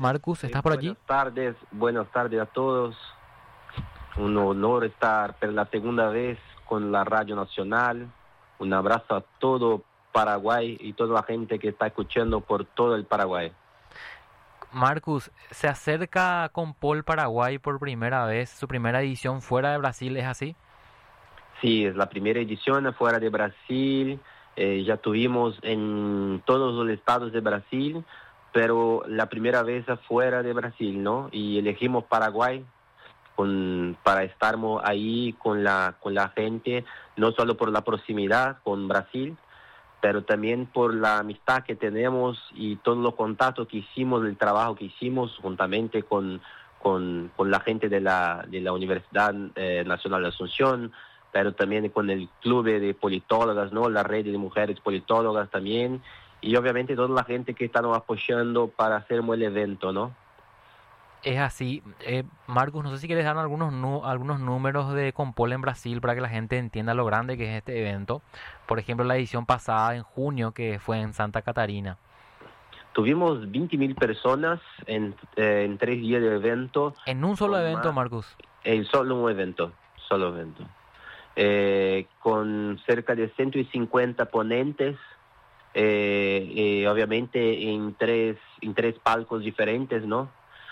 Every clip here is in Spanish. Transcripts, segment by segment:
Marcus, ¿estás por allí? Buenas tardes a todos. Un honor estar por la segunda vez con la Radio Nacional. Un abrazo a todo Paraguay y toda la gente que está escuchando por todo el Paraguay. Marcus, se acerca Compol Paraguay por primera vez, su primera edición fuera de Brasil, ¿es así? Sí, es la primera edición fuera de Brasil. Ya tuvimos en todos los estados de Brasil, pero la primera vez fuera de Brasil, ¿no? Y elegimos Paraguay para estar ahí con la gente, no solo por la proximidad con Brasil, pero también por la amistad que tenemos y todos los contactos que hicimos, el trabajo que hicimos juntamente con la gente de la Universidad Nacional de Asunción, pero también con el club de politólogas, ¿no? La red de mujeres politólogas también, y obviamente toda la gente que está nos apoyando para hacer el evento, ¿no? Es así. Marcus, no sé si quieres dar algunos números de Compol en Brasil para que la gente entienda lo grande que es este evento. Por ejemplo, la edición pasada en junio que fue en Santa Catarina. Tuvimos 20.000 personas en 3 días de evento. En un solo evento, Marcus. Solo evento. Con cerca de 150 ponentes, obviamente en tres palcos diferentes, ¿no?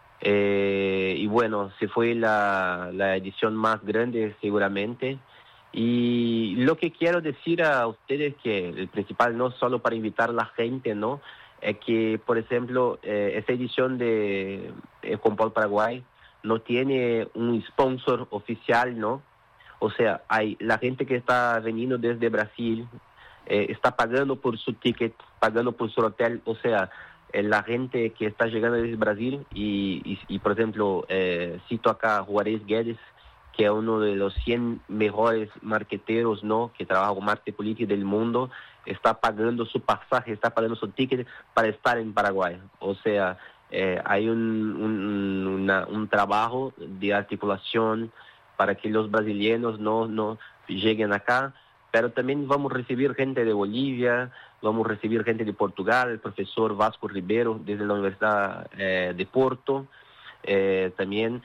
Y bueno, se fue la edición más grande seguramente. Y lo que quiero decir a ustedes que el principal, no solo para invitar a la gente, ¿no? Es que, por ejemplo, esta edición de Compol Paraguay no tiene un sponsor oficial, ¿no? O sea, la gente que está veniendo desde Brasil está pagando por su ticket, pagando por su hotel, o sea, la gente que está llegando desde Brasil y por ejemplo, cito acá a Juarez Guedes, que es uno de los 100 mejores marqueteros, ¿no? Que trabaja con marketing político del mundo, está pagando su pasaje, está pagando su ticket para estar en Paraguay. O sea, hay un trabajo de articulación para que los brasileños no lleguen acá, pero también vamos a recibir gente de Bolivia, vamos a recibir gente de Portugal, el profesor Vasco Ribeiro desde la Universidad de Porto, también,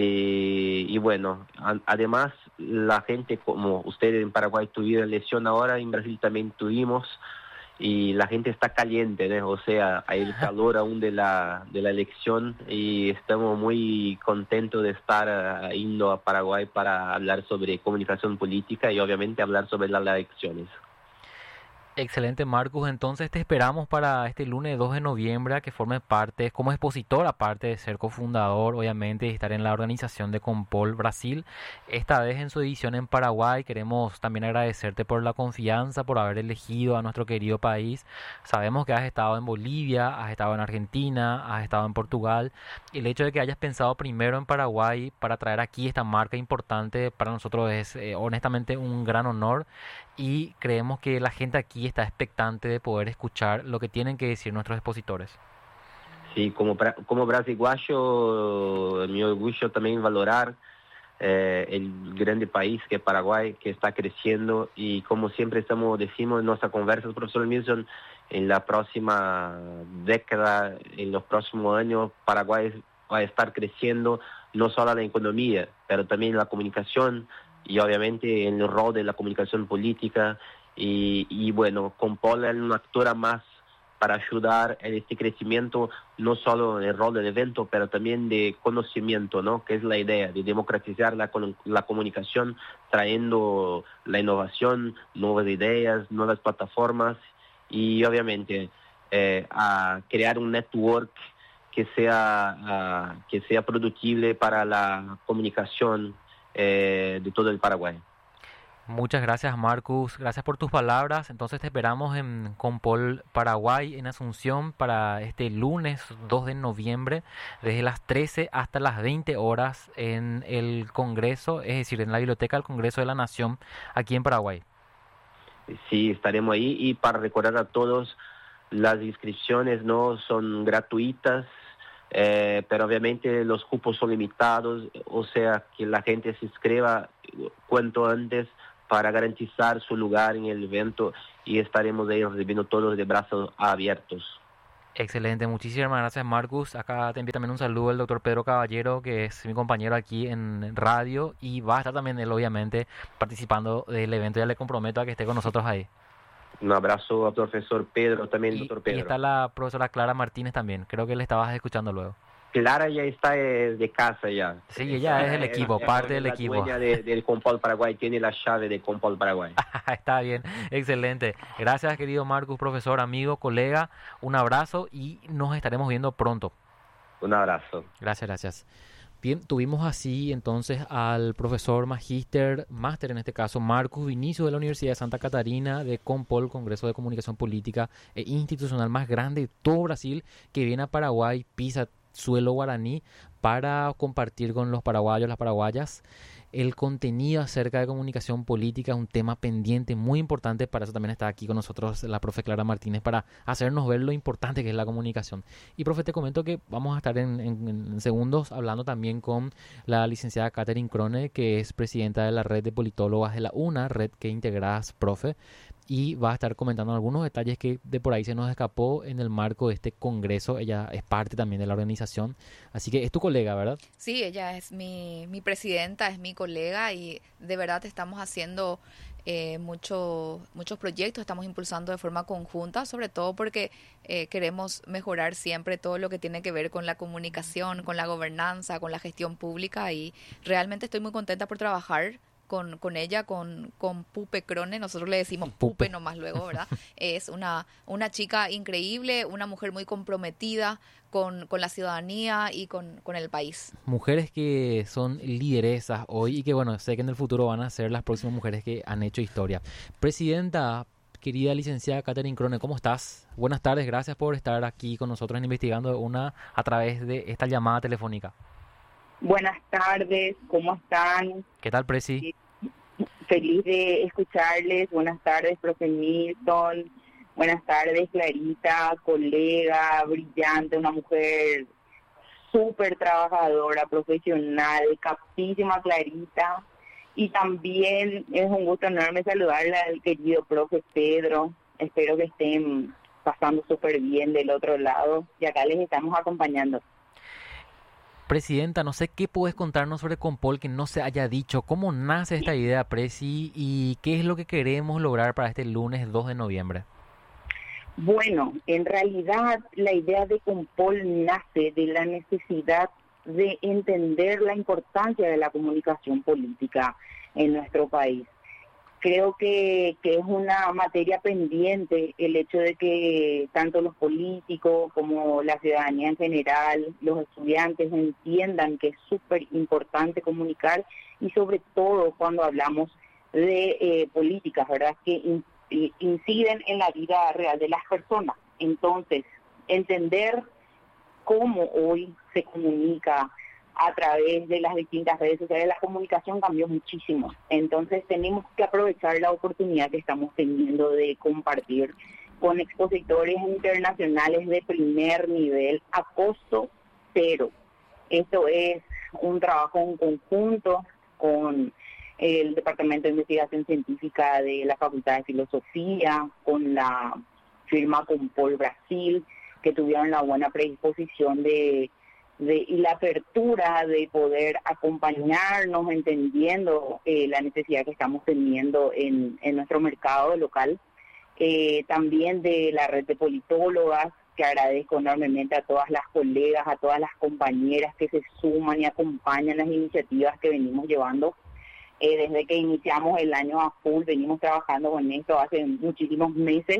y bueno, además la gente como ustedes en Paraguay tuvieron elección ahora, en Brasil también tuvimos, y la gente está caliente, ¿no? O sea, hay el calor aún de la elección y estamos muy contentos de estar yendo a Paraguay para hablar sobre comunicación política y obviamente hablar sobre las elecciones. Excelente, Marcus. Entonces te esperamos para este lunes 2 de noviembre a que formes parte como expositor, aparte de ser cofundador, obviamente, y estar en la organización de Compol Brasil. Esta vez en su edición en Paraguay. Queremos también agradecerte por la confianza, por haber elegido a nuestro querido país. Sabemos que has estado en Bolivia, has estado en Argentina, has estado en Portugal. Y el hecho de que hayas pensado primero en Paraguay para traer aquí esta marca importante para nosotros es honestamente un gran honor. Y creemos que la gente aquí está expectante de poder escuchar lo que tienen que decir nuestros expositores. Sí, como brasiguayo, mi orgullo también valorar el grande país que es Paraguay, que está creciendo y como siempre decimos en nuestra conversa, profesor Milson, en la próxima década, en los próximos años, Paraguay va a estar creciendo no solo en la economía, pero también en la comunicación y obviamente en el rol de la comunicación política y bueno, Compol es una actora más para ayudar en este crecimiento, no solo en el rol del evento, pero también de conocimiento, ¿no? Que es la idea de democratizar la comunicación, trayendo la innovación, nuevas ideas, nuevas plataformas y obviamente a crear un network que sea productible para la comunicación de todo el Paraguay. Muchas gracias, Marcus. Gracias por tus palabras. Entonces te esperamos en Compol Paraguay, en Asunción, para este lunes 2 de noviembre, desde las 13 hasta las 20 horas en el Congreso, es decir, en la Biblioteca del Congreso de la Nación, aquí en Paraguay. Sí, estaremos ahí y para recordar a todos, las inscripciones no son gratuitas, pero obviamente los cupos son limitados, o sea que la gente se inscriba cuanto antes para garantizar su lugar en el evento y estaremos ahí recibiendo todos de brazos abiertos. Excelente, muchísimas gracias Marcus. Acá te envío también un saludo el doctor Pedro Caballero, que es mi compañero aquí en radio y va a estar también él obviamente participando del evento. Ya le comprometo a que esté con nosotros ahí. Un abrazo al profesor Pedro, también Y, doctor y Pedro. está la profesora Clara Martínez también, creo que le estabas escuchando luego. Clara ya está de casa ya. Sí, ella es del equipo, parte del La equipo. dueña del Compal Paraguay, tiene la llave de Compal Paraguay. Está bien, excelente. Gracias querido Marcus, profesor, amigo, colega. Un abrazo y nos estaremos viendo pronto. Un abrazo. Gracias, gracias. Bien, tuvimos así entonces al profesor máster en este caso, Marcus Vinicio de la Universidad de Santa Catarina de Compol, Congreso de Comunicación Política e Institucional más grande de todo Brasil, que viene a Paraguay, pisa suelo guaraní para compartir con los paraguayos, las paraguayas, el contenido acerca de comunicación política, un tema pendiente muy importante. Para eso también está aquí con nosotros la profe Clara Martínez, para hacernos ver lo importante que es la comunicación. Y profe, te comento que vamos a estar en segundos hablando también con la licenciada Catherine Crone, que es presidenta de la red de politólogas de la UNA, red que integras, profe, y va a estar comentando algunos detalles que de por ahí se nos escapó en el marco de este congreso. Ella es parte también de la organización, así que es tu colega, ¿verdad? Sí, ella es mi presidenta, es mi colega y de verdad estamos haciendo muchos proyectos, estamos impulsando de forma conjunta, sobre todo porque queremos mejorar siempre todo lo que tiene que ver con la comunicación, con la gobernanza, con la gestión pública y realmente estoy muy contenta por trabajar con ella, con Pupe Crone, nosotros le decimos Pupe nomás luego, ¿verdad? Es una chica increíble, una mujer muy comprometida con la ciudadanía y con el país. Mujeres que son lideresas hoy y que bueno, sé que en el futuro van a ser las próximas mujeres que han hecho historia. Presidenta, querida licenciada Catherine Crone, ¿cómo estás? Buenas tardes, gracias por estar aquí con nosotros en Investigando una a través de esta llamada telefónica. Buenas tardes, ¿cómo están? ¿Qué tal, Presi? Feliz de escucharles. Buenas tardes, profe Milton. Buenas tardes, Clarita, colega, brillante, una mujer súper trabajadora, profesional, capísima, Clarita. Y también es un gusto enorme saludarle al querido profe Pedro. Espero que estén pasando súper bien del otro lado y acá les estamos acompañando. Presidenta, no sé qué puedes contarnos sobre Compol que no se haya dicho. ¿Cómo nace esta idea, Presi? ¿Y qué es lo que queremos lograr para este lunes 2 de noviembre? Bueno, en realidad la idea de Compol nace de la necesidad de entender la importancia de la comunicación política en nuestro país. Creo que es una materia pendiente el hecho de que tanto los políticos como la ciudadanía en general, los estudiantes entiendan que es súper importante comunicar y sobre todo cuando hablamos de políticas, ¿verdad? Que inciden en la vida real de las personas. Entonces, entender cómo hoy se comunica a través de las distintas redes sociales, la comunicación cambió muchísimo. Entonces tenemos que aprovechar la oportunidad que estamos teniendo de compartir con expositores internacionales de primer nivel a costo cero. Esto es un trabajo en conjunto con el Departamento de Investigación Científica de la Facultad de Filosofía, con la firma Compol Brasil, que tuvieron la buena predisposición y la apertura de poder acompañarnos entendiendo la necesidad que estamos teniendo en nuestro mercado local. También de la red de politólogas, que agradezco enormemente a todas las colegas, a todas las compañeras que se suman y acompañan las iniciativas que venimos llevando. Desde que iniciamos el año a full, venimos trabajando con esto hace muchísimos meses.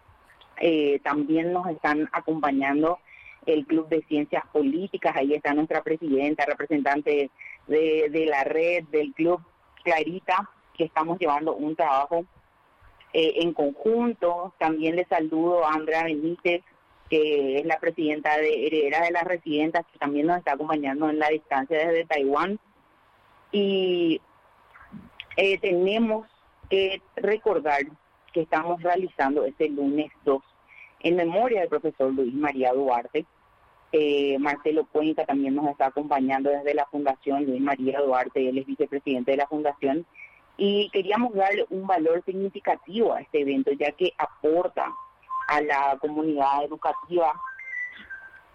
También nos están acompañando el Club de Ciencias Políticas, ahí está nuestra presidenta, representante de la red, del club, Clarita, que estamos llevando un trabajo en conjunto. También le saludo a Andrea Benítez, que es la presidenta de Herederas de las Residentas, que también nos está acompañando en la distancia desde Taiwán. Y tenemos que recordar que estamos realizando este lunes 2 en memoria del profesor Luis María Duarte. Marcelo Cuenca también nos está acompañando desde la Fundación Luis María Duarte, él es vicepresidente de la Fundación, y queríamos darle un valor significativo a este evento, ya que aporta a la comunidad educativa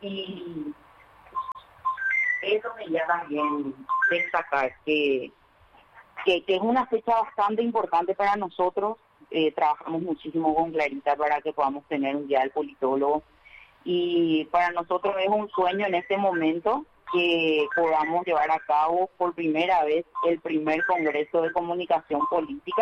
Y eso me llama también destacar que es una fecha bastante importante para nosotros. Trabajamos muchísimo con Clarita para que podamos tener un día del politólogo, y para nosotros es un sueño en este momento que podamos llevar a cabo por primera vez el primer Congreso de Comunicación Política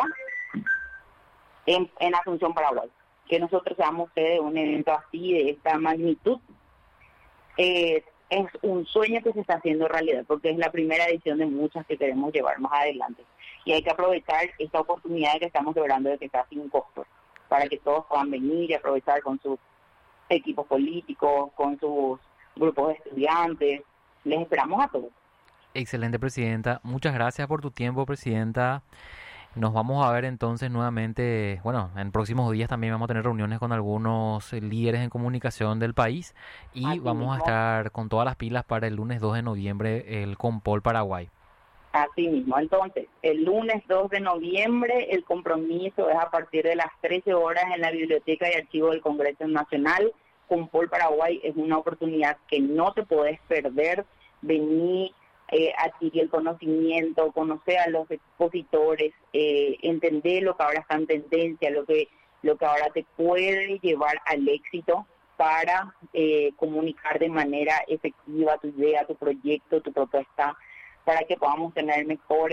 en Asunción, Paraguay. Que nosotros seamos sede de un evento así, de esta magnitud, es un sueño que se está haciendo realidad, porque es la primera edición de muchas que queremos llevar más adelante. Y hay que aprovechar esta oportunidad que estamos logrando de que está sin costo, para que todos puedan venir y aprovechar con sus equipos políticos, con sus grupos de estudiantes. Les esperamos a todos. Excelente, Presidenta. Muchas gracias por tu tiempo, Presidenta. Nos vamos a ver entonces nuevamente, bueno, en próximos días también vamos a tener reuniones con algunos líderes en comunicación del país y Así vamos mismo. a estar con todas las pilas para el lunes 2 de noviembre, el Compol Paraguay. Así mismo. Entonces, el lunes 2 de noviembre, el compromiso es a partir de las 13 horas en la Biblioteca y Archivo del Congreso Nacional. Compol Paraguay es una oportunidad que no te podés perder. Vení, adquirir el conocimiento, conocer a los expositores, entender lo que ahora está en tendencia, lo que ahora te puede llevar al éxito para comunicar de manera efectiva tu idea, tu proyecto, tu propuesta, para que podamos tener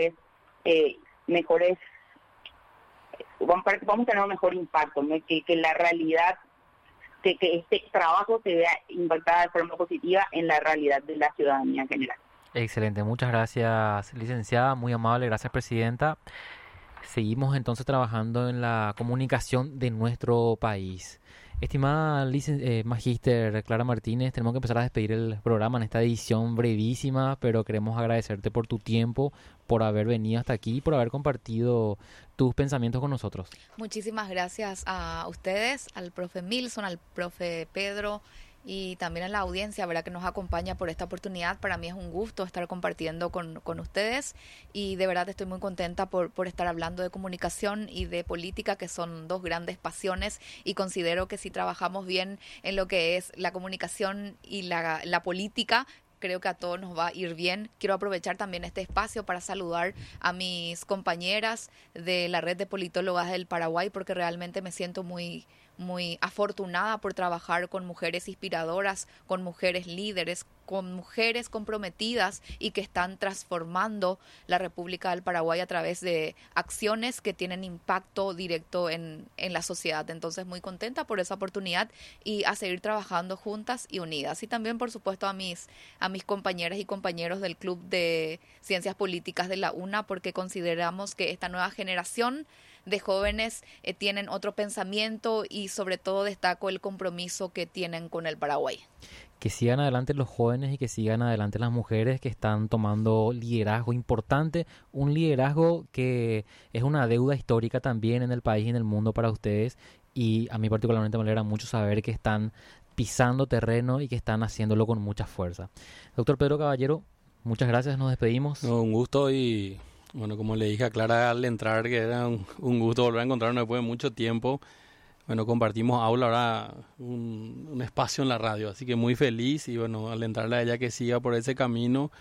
para que podamos tener un mejor impacto, ¿no? Que la realidad, que este trabajo se vea impactada de forma positiva en la realidad de la ciudadanía en general. Excelente, muchas gracias, licenciada, muy amable, gracias, Presidenta. Seguimos entonces trabajando en la comunicación de nuestro país. Estimada Magíster Clara Martínez, tenemos que empezar a despedir el programa en esta edición brevísima, pero queremos agradecerte por tu tiempo, por haber venido hasta aquí y por haber compartido tus pensamientos con nosotros. Muchísimas gracias a ustedes, al profe Milson, al profe Pedro y también a la audiencia, ¿verdad?, que nos acompaña por esta oportunidad. Para mí es un gusto estar compartiendo con ustedes y de verdad estoy muy contenta por estar hablando de comunicación y de política, que son dos grandes pasiones, y considero que si trabajamos bien en lo que es la comunicación y la política, creo que a todos nos va a ir bien. Quiero aprovechar también este espacio para saludar a mis compañeras de la Red de Politólogas del Paraguay, porque realmente me siento muy afortunada por trabajar con mujeres inspiradoras, con mujeres líderes, con mujeres comprometidas y que están transformando la República del Paraguay a través de acciones que tienen impacto directo en la sociedad. Entonces, muy contenta por esa oportunidad y a seguir trabajando juntas y unidas. Y también, por supuesto, a mis compañeras y compañeros del Club de Ciencias Políticas de la UNA, porque consideramos que esta nueva generación de jóvenes tienen otro pensamiento y sobre todo destaco el compromiso que tienen con el Paraguay. Que sigan adelante los jóvenes y que sigan adelante las mujeres que están tomando liderazgo importante, un liderazgo que es una deuda histórica también en el país y en el mundo para ustedes, y a mí particularmente me alegra mucho saber que están pisando terreno y que están haciéndolo con mucha fuerza. Doctor Pedro Caballero, muchas gracias, nos despedimos. No, un gusto y bueno, como le dije a Clara al entrar, que era un gusto volver a encontrarnos después de mucho tiempo. Bueno, compartimos aula, ahora un espacio en la radio, así que muy feliz y bueno, alentarle a ella que siga por ese camino.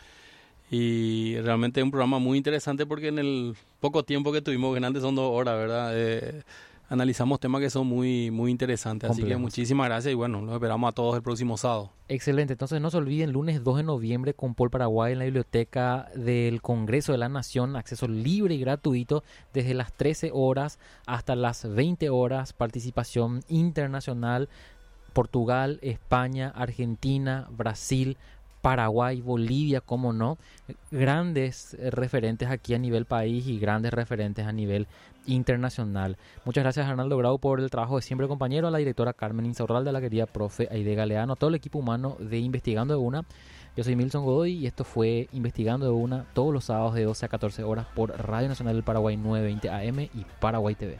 Y realmente es un programa muy interesante porque en el poco tiempo que tuvimos, que antes son 2 horas, ¿verdad? Analizamos temas que son muy interesantes, complejos. Así que muchísimas gracias y bueno, los esperamos a todos el próximo sábado. Excelente, entonces no se olviden, lunes 2 de noviembre Compol Paraguay en la Biblioteca del Congreso de la Nación, acceso libre y gratuito desde las 13 horas hasta las 20 horas, participación internacional, Portugal, España, Argentina, Brasil, Paraguay, Bolivia, cómo no, grandes referentes aquí a nivel país y grandes referentes a nivel internacional. Muchas gracias a Arnaldo Grau por el trabajo de siempre, compañero, a la directora Carmen Insaurralde, a la querida profe Aide Galeano, a todo el equipo humano de Investigando de Una. Yo soy Milson Godoy y esto fue Investigando de Una, todos los sábados de 12 a 14 horas por Radio Nacional del Paraguay 920 AM y Paraguay TV.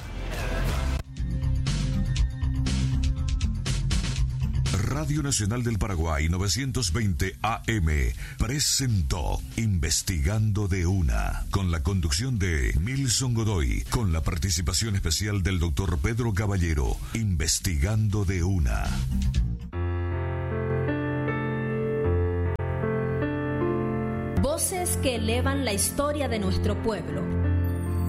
Radio Nacional del Paraguay 920 AM presentó Investigando de Una, con la conducción de Milson Godoy, con la participación especial del doctor Pedro Caballero. Investigando de Una. Voces que elevan la historia de nuestro pueblo.